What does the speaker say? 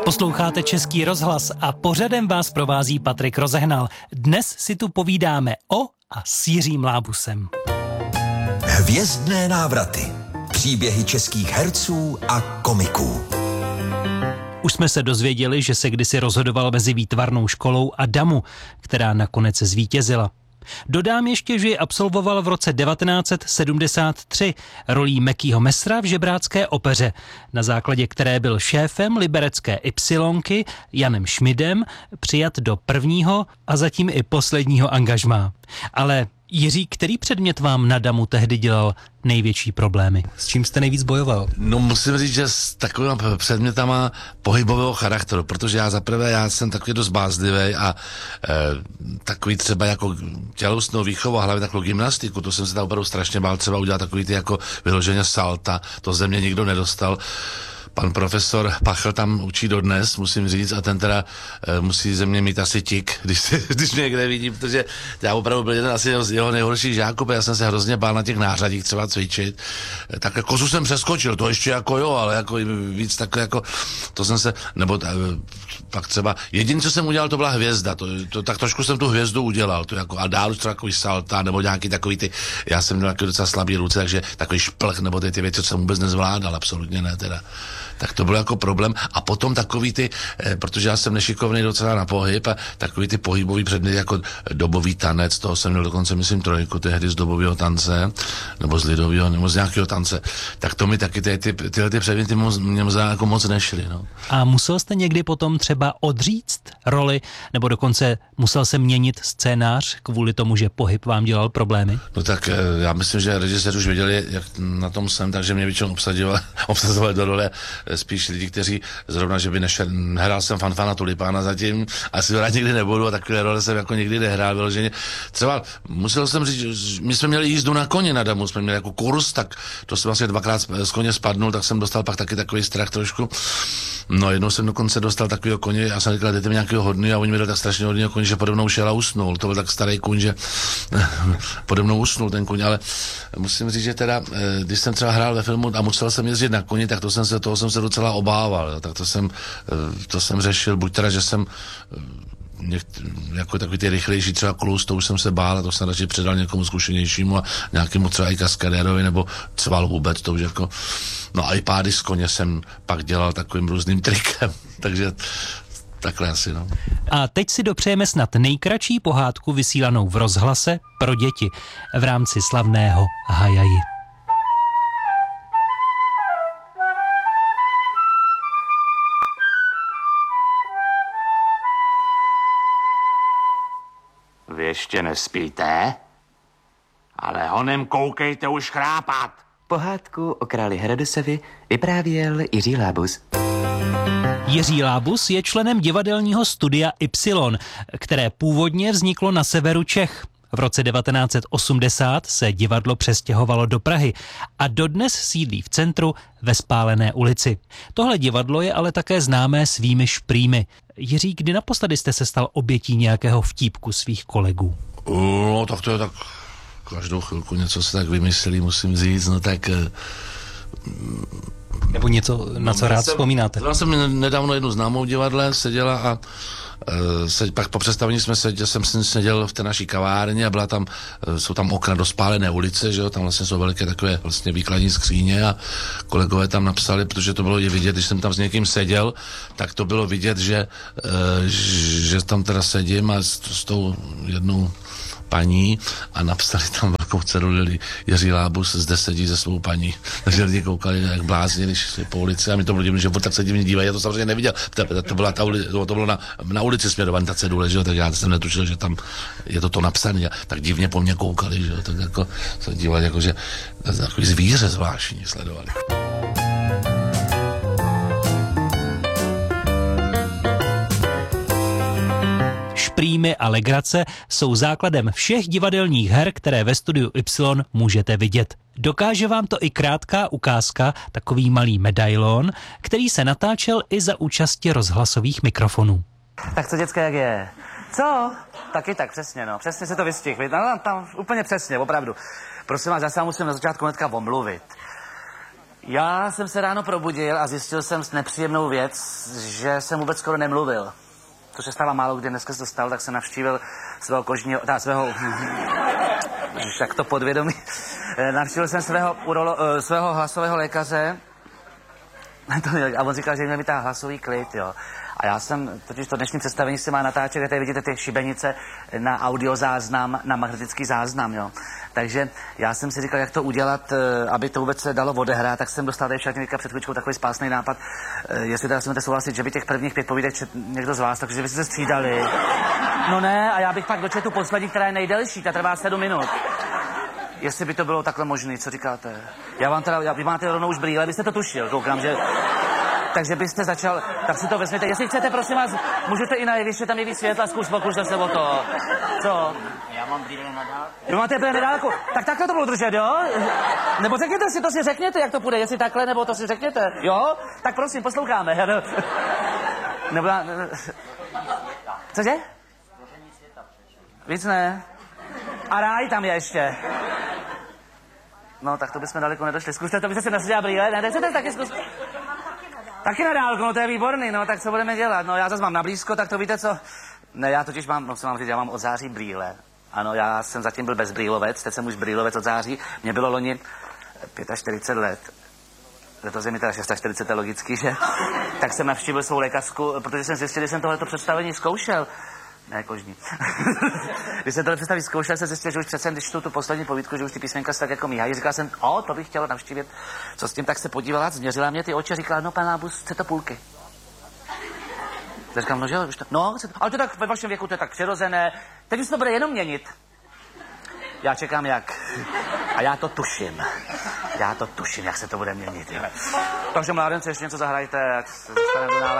Posloucháte Český rozhlas a pořadem vás provází Patrik Rozehnal. Dnes si tu povídáme o a s Jiřím Lábusem. Hvězdné návraty. Příběhy českých herců a komiků. Už jsme se dozvěděli, že se kdysi rozhodoval mezi Výtvarnou školou a Damu, která nakonec zvítězila. Dodám ještě, že ji absolvoval v roce 1973 rolí Mekýho Messra v Žebrácké opeře, na základě které byl šéfem liberecké Ypsilonky Janem Šmidem přijat do prvního a zatím i posledního angažmá. Ale Jiří, který předmět vám na Damu tehdy dělal největší problémy? S čím jste nejvíc bojoval? No musím říct, že s takovými předmětama pohybového charakteru, protože já jsem takový dost bázlivý a takový třeba jako tělesnou výchovu a hlavně takovou gymnastiku, to jsem se tam opravdu strašně bál třeba udělat takový ty jako vyloženě salta, to ze mě nikdo nedostal. Pan profesor Pachl tam učí dodnes, musím říct, a ten teda musí ze mě mít asi tik, když mě někde vidí, protože já opravdu byl jeden asi z jeho nejhorších žáků, já jsem se hrozně bál na těch nářadích třeba cvičit. Tak kozu jsem přeskočil, to ještě jako jo, ale jako víc tak jako, to jsem se, nebo pak třeba, jediné, co jsem udělal, to byla hvězda, tak trošku jsem tu hvězdu udělal, to jako, a dál už třeba takový salta, nebo nějaký takový ty, já jsem měl takový docela slabý ruce, takže takový šplch, nebo ty věci, co jsem vůbec nezvládal, absolutně ne teda. Tak to byl jako problém. A potom takový ty, protože já jsem nešikovný docela na pohyb, a takový ty pohybový předměty jako dobový tanec, toho jsem měl dokonce, myslím, 3 tehdy z dobového tance, nebo z lidového, nebo z nějakého tance. Tak to mi taky tyhle předměty mě jako moc nešly. No. A musel jste někdy potom třeba odříct roli, nebo dokonce musel se měnit scénář kvůli tomu, že pohyb vám dělal problémy? No tak já myslím, že režisér už věděli, jak na tom jsem, takže mě většinou obsazovali do role spíš lidi, kteří zrovna, že by nehrál jsem Fanfana Tulipána zatím, asi rád nikdy nebudu a takové role jsem jako nikdy nehrál vyloženě. Třeba musel jsem říct, my jsme měli jízdu na koni na Damu, jsme měli jako kurz, tak to jsem vlastně 2krát z koně spadnul, tak jsem dostal pak taky takový strach trošku. No jednou jsem dokonce dostal takového koně, já jsem říkal, dejte mi nějakého hodný a oni mi dali tak strašně hodného koně, že pode mnou šel a usnul. To byl tak starý kůň, že pode mnou usnul ten kůň, ale musím říct, že teda, když jsem třeba hrál ve filmu a musel jsem jezdit na koni, tak toho jsem se docela obával, jo. Tak to jsem řešil, buď teda, že jsem jako takový ty rychlejší třeba klus, to už jsem se bál a to jsem radši předal někomu zkušenějšímu a nějakému třeba i kaskadérovi nebo cval vůbec, to už jako, no a i pády z koně jsem pak dělal takovým různým trikem, takže takhle asi, no. A teď si dopřejeme snad nejkratší pohádku vysílanou v rozhlase pro děti v rámci slavného Hajaji. Vy ještě nespíte? Ale honem koukejte už chrápat. Pohádku o králi Herodesovi vyprávěl Jiří Lábus. Jiří Lábus je členem divadelního studia Y, které původně vzniklo na severu Čech. V roce 1980 se divadlo přestěhovalo do Prahy a dodnes sídlí v centru ve Spálené ulici. Tohle divadlo je ale také známé svými šprýmy. Jiří, kdy naposledy jste se stal obětí nějakého vtípku svých kolegů? No tak to je tak každou chvilku něco se tak vymyslí, musím říct, no tak... Nebo něco, na co rád vzpomínáte? Já jsem nedávno jednu známou divadle seděla a pak po představení jsem seděl v té naší kavárně a jsou tam okna do Spálené ulice, že jo, tam vlastně jsou veliké takové vlastně výkladní skříně a kolegové tam napsali, protože to bylo i vidět, když jsem tam s někým seděl, tak to bylo vidět, že tam teda sedím a s tou jednou paní a napsali tam velkou ceduli Jiří Lábus zde sedí se svou paní. Takže lidi koukali jak blázni, když šli po ulici a mi to bylo divné, že tak se divně dívají. Já to samozřejmě neviděl. To bylo na ulici směrovaný ta cedule, že jo, tak já jsem netušil, že tam je to napsané. Tak divně po mně koukali, že jo, tak jako se dívali, jako že takový zvíře zvláštní sledovali. Šprýmy a legrace jsou základem všech divadelních her, které ve studiu Y můžete vidět. Dokáže vám to i krátká ukázka, takový malý medailon, který se natáčel i za účasti rozhlasových mikrofonů. Tak co, děcka, jak je? Co? Taky tak, přesně, no. Přesně se to vystihl. No, tam úplně přesně, opravdu. Prosím vás, já se vám musím na začátku hnedka omluvit. Já jsem se ráno probudil a zjistil jsem nepříjemnou věc, že jsem vůbec skoro nemluvil. To se stává málo kdy, dneska se to stalo, tak jsem navštívil svého kožního, tak to podvědomí. Navštívil jsem svého hlasového lékaře a on říkal, že mě vytáhl hlasový klid, jo. A já jsem, totiž to dnešní představení se má natáčet, kde tady vidíte ty šibenice na audiozáznam, na magnetický záznam, jo. Takže já jsem si říkal, jak to udělat, aby to vůbec se dalo odehrát, tak jsem dostal tady však před chvíličkou takový spásný nápad, jestli teda si můžete souhlasit, že by těch prvních 5 povídek někdo z vás, takže by se střídali. No ne, a já bych pak dočetl tu poslední, která je nejdelší, ta trvá 7 minut. Jestli by to bylo takhle možné, co říkáte? Vy máte rovnou už brýle, byste to tušil, koukám, že... Takže byste začal, tak si to vezměte. Jestli chcete, prosím vás, můžete i na jeviště, tam je víc světla, pokušte se o to. Co? Já mám brýle na dálku. Vy máte brýle na dálku? Tak takhle to budu držet, jo? Nebo řekněte si, to si řekněte, jak to půjde, jestli takhle, nebo to si řekněte, jo? Tak prosím, posloucháme. Nebo... Cože? Víc ne. A ráj tam je ještě. No, tak to bychom daleko nedošli. Zkuste to, byste si nasadila brýle, ne? Chcete taky zkusit? Taky na dálku, no to je výborný, no tak co budeme dělat? No já zase mám na blízko, tak to víte co? Ne, já totiž mám, no co mám říct, já mám od září brýle. Ano, já jsem zatím byl bezbrýlovec, teď jsem už brýlovec od září. Mně bylo loni 45 let. Letos je mi teda 46, to je logický, že? Tak jsem navštívil svou lékařku, protože jsem zjistil, že jsem tohleto představení zkoušel. Ne, kožní. Když jsem tohle představit zkoušel, jsem zjistil, že už přece, když tu poslední povídku, že už ty písmenka se tak jako míhají. Říkal jsem, to bych chtěla navštívit. Co s tím, tak se podívala, změřila mě ty oči a říkala, no pane Bůh, chce to půlky. Tak říkám, no že jo, ale to tak ve vašem věku, to je tak přirozené. Teď už to bude jenom měnit. Já čekám jak. A já to tuším. Jak se to bude měnit. Jo. Takže mládence, ještě něco zahrajte, ať se dostaneme do nálady.